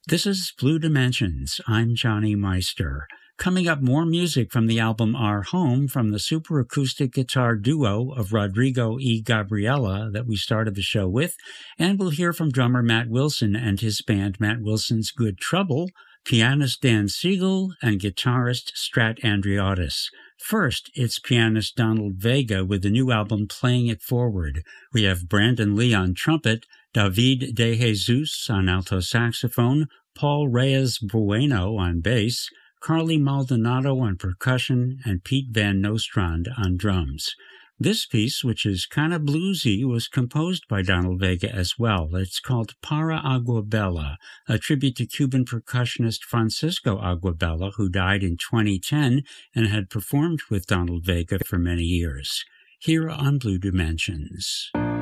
This is Blue Dimensions. I'm Johnny Meister. Coming up, more music from the album Our Home from the super acoustic guitar duo of Rodrigo y Gabriela that we started the show with, and we'll hear from drummer Matt Wilson and his band Matt Wilson's Good Trouble, pianist Dan Siegel, and guitarist Strat Andreottis. First, it's pianist Donald Vega with the new album Playing It Forward. We have Brandon Lee on trumpet, David De Jesus on alto saxophone, Paul Reyes Bueno on bass, Carly Maldonado on percussion, and Pete Van Nostrand on drums. This piece, which is kind of bluesy, was composed by Donald Vega as well. It's called Para Aguabella, a tribute to Cuban percussionist Francisco Aguabella, who died in 2010 and had performed with Donald Vega for many years. Here on Blue Dimensions.